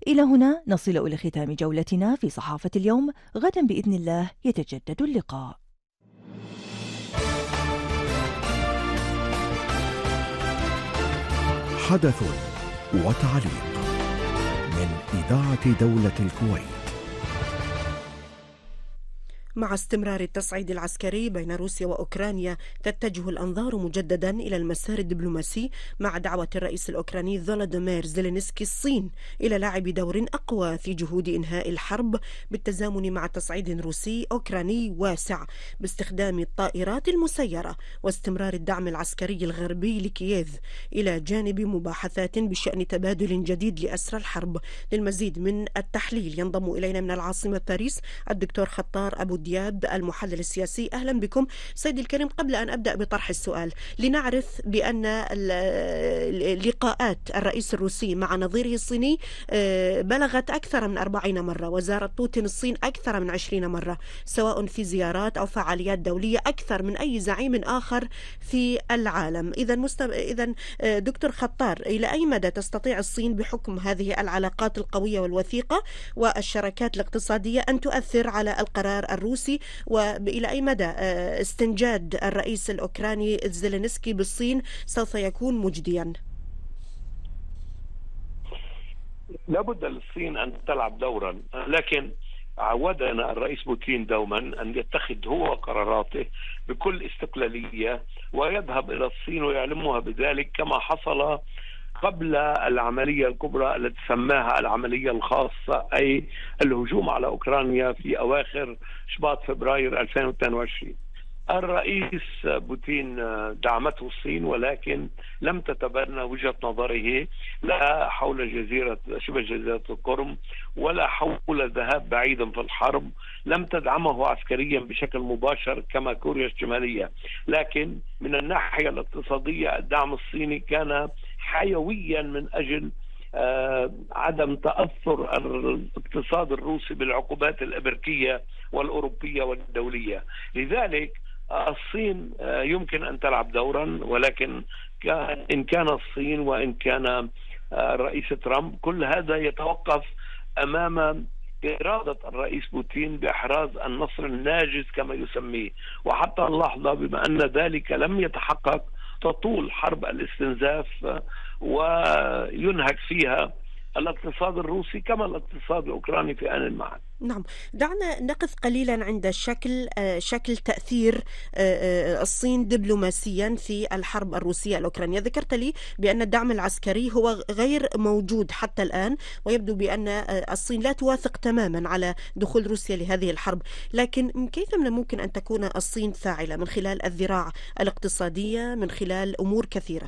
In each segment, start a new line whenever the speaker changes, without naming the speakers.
إلى هنا نصل إلى ختام جولتنا في صحافة اليوم. غدا بإذن الله يتجدد اللقاء.
حدث وتعليق من إذاعة دولة الكويت.
مع استمرار التصعيد العسكري بين روسيا وأوكرانيا، تتجه الأنظار مجددا إلى المسار الدبلوماسي مع دعوة الرئيس الأوكراني فولوديمير زيلينسكي الصين إلى لعب دور أقوى في جهود إنهاء الحرب، بالتزامن مع تصعيد روسي أوكراني واسع باستخدام الطائرات المسيرة واستمرار الدعم العسكري الغربي لكييف، إلى جانب مباحثات بشأن تبادل جديد لأسرى الحرب. للمزيد من التحليل ينضم إلينا من العاصمة باريس الدكتور خطار أبو دياب المحلل السياسي. أهلا بكم سيدي الكريم. قبل أن أبدأ بطرح السؤال، لنعرف بأن لقاءات الرئيس الروسي مع نظيره الصيني بلغت أكثر من 40 مرة، وزارت بوتين الصين أكثر من 20 مرة، سواء في زيارات أو فعاليات دولية أكثر من أي زعيم آخر في العالم. إذا دكتور خطار، إلى أي مدى تستطيع الصين بحكم هذه العلاقات القوية والوثيقة والشراكات الاقتصادية أن تؤثر على القرار الروسي، وإلى أي مدى استنجاد الرئيس الأوكراني زيلينسكي بالصين سوف يكون مجديا؟
لابد للصين أن تلعب دورا، لكن عودنا الرئيس بوتين دوما أن يتخذ هو قراراته بكل استقلالية ويذهب إلى الصين ويعلمها بذلك، كما حصل قبل العملية الكبرى التي سماها العملية الخاصة، أي الهجوم على أوكرانيا في أواخر شباط فبراير 2022. الرئيس بوتين دعمته الصين، ولكن لم تتبنى وجهة نظره لا حول شبه جزيرة القرم ولا حول الذهاب بعيدا في الحرب. لم تدعمه عسكريا بشكل مباشر كما كوريا الشمالية، لكن من الناحية الاقتصادية الدعم الصيني كان حيويا من أجل عدم تأثر الاقتصاد الروسي بالعقوبات الأمريكية والأوروبية والدولية. لذلك الصين يمكن أن تلعب دورا، ولكن إن كان الصين وإن كان الرئيس ترامب، كل هذا يتوقف أمام إرادة الرئيس بوتين بإحراز النصر الناجز كما يسميه. وحتى اللحظة بما أن ذلك لم يتحقق تطول حرب الاستنزاف وينهك فيها الاقتصاد الروسي كما الاقتصاد الأوكراني في آن معا.
نعم، دعنا نقف قليلا عند شكل تأثير الصين دبلوماسيا في الحرب الروسية الأوكرانية. ذكرت لي بأن الدعم العسكري هو غير موجود حتى الآن، ويبدو بأن الصين لا توافق تماما على دخول روسيا لهذه الحرب، لكن كيف من الممكن أن تكون الصين فاعلة من خلال الذراع الاقتصادية، من خلال أمور كثيرة؟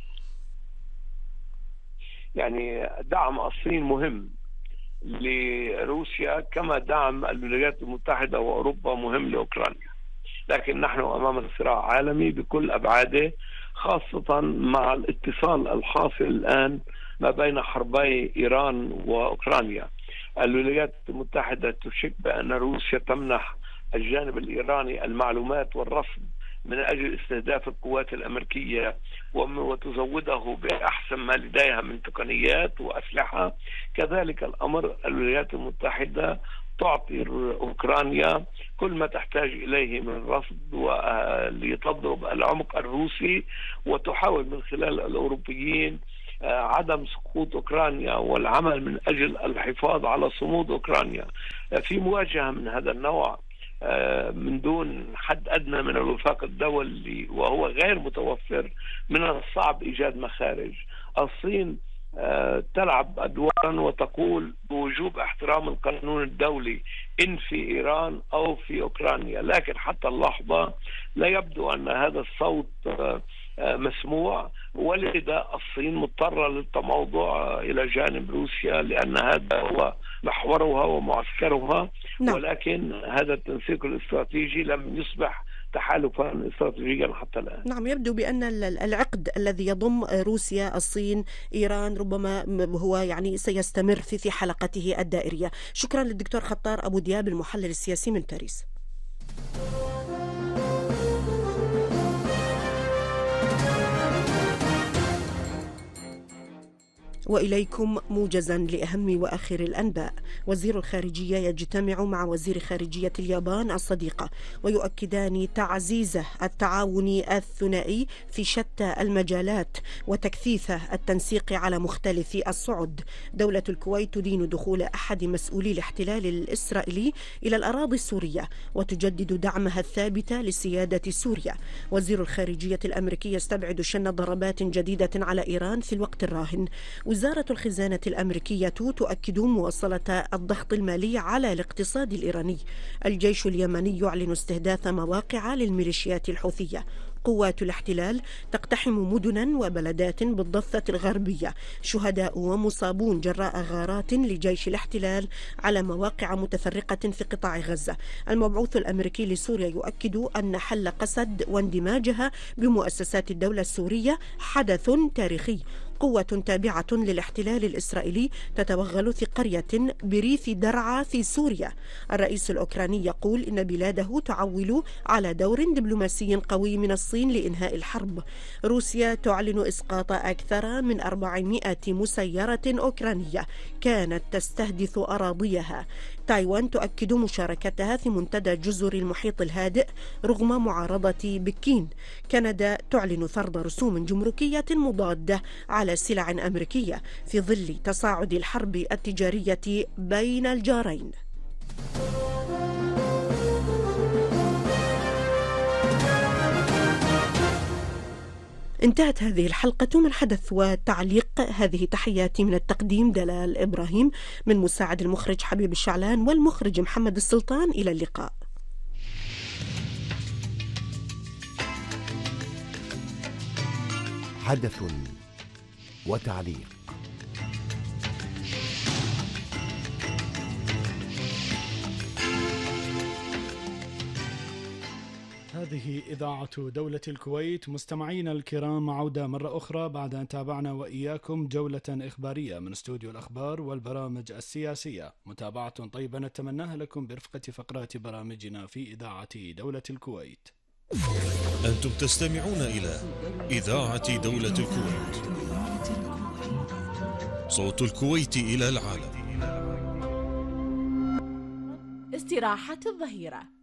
يعني دعم الصين مهم لروسيا كما دعم الولايات المتحدة وأوروبا مهم لأوكرانيا، لكن نحن أمام صراع عالمي بكل أبعاده، خاصة مع الاتصال الحاصل الآن ما بين حربي إيران وأوكرانيا. الولايات المتحدة تشك بأن روسيا تمنح الجانب الإيراني المعلومات والرصد من أجل استهداف القوات الأمريكية وتزوده بأحسن ما لديها من تقنيات وأسلحة. كذلك الأمر الولايات المتحدة تعطي أوكرانيا كل ما تحتاج إليه من رصد لتضرب العمق الروسي، وتحاول من خلال الأوروبيين عدم سقوط أوكرانيا والعمل من أجل الحفاظ على صمود أوكرانيا في مواجهة من هذا النوع من دون حد أدنى من الوفاق الدولي وهو غير متوفر. من الصعب إيجاد مخارج. الصين تلعب أدوارا وتقول بوجوب احترام القانون الدولي إن في إيران أو في أوكرانيا، لكن حتى اللحظة لا يبدو أن هذا الصوت مسموع، ولذا الصين مضطرة للتموضع إلى جانب روسيا لأن هذا هو محورها ومعسكرها. ولكن هذا التنسيق الاستراتيجي لم يصبح تحالفا استراتيجيا حتى الآن.
نعم، يبدو بأن العقد الذي يضم روسيا، الصين، إيران ربما هو يعني سيستمر في حلقته الدائرية. شكرا للدكتور خطار أبو دياب المحلل السياسي من باريس. وإليكم موجزا لأهم وآخر الأنباء. وزير الخارجية يجتمع مع وزير خارجية اليابان الصديقة ويؤكدان تعزيز التعاون الثنائي في شتى المجالات وتكثيف التنسيق على مختلف الصعد. دولة الكويت تدين دخول أحد مسؤولي الاحتلال الإسرائيلي إلى الأراضي السورية وتجدد دعمها الثابت لسيادة سوريا. وزير الخارجية الأمريكي يستبعد شن ضربات جديدة على إيران في الوقت الراهن. وزارة الخزانة الأمريكية تؤكد مواصلة الضغط المالي على الاقتصاد الإيراني. الجيش اليمني يعلن استهداف مواقع للميليشيات الحوثية. قوات الاحتلال تقتحم مدنا وبلدات بالضفة الغربية. شهداء ومصابون جراء غارات لجيش الاحتلال على مواقع متفرقة في قطاع غزة. المبعوث الأمريكي لسوريا يؤكد أن حل قسد واندماجها بمؤسسات الدولة السورية حدث تاريخي. قوة تابعة للاحتلال الإسرائيلي تتوغل في قرية بريف درعا في سوريا. الرئيس الأوكراني يقول إن بلاده تعول على دور دبلوماسي قوي من الصين لإنهاء الحرب. روسيا تعلن إسقاط أكثر من 400 مسيرة أوكرانية كانت تستهدف أراضيها. تايوان تؤكد مشاركتها في منتدى جزر المحيط الهادئ رغم معارضة بكين. كندا تعلن فرض رسوم جمركية مضادة على سلع أمريكية في ظل تصاعد الحرب التجارية بين الجارين. انتهت هذه الحلقة من حدث وتعليق. هذه تحياتي من التقديم دلال إبراهيم، من مساعد المخرج حبيب الشعلان والمخرج محمد السلطان. إلى اللقاء.
حدث وتعليق.
هذه إذاعة دولة الكويت. مستمعينا الكرام، عودة مرة أخرى بعد أن تابعنا وإياكم جولة إخبارية من استوديو الأخبار والبرامج السياسية. متابعة طيبة نتمناها لكم برفقة فقرات برامجنا في إذاعة دولة الكويت.
أنتم تستمعون إلى إذاعة دولة الكويت، صوت الكويت إلى العالم.
استراحة الظهيرة.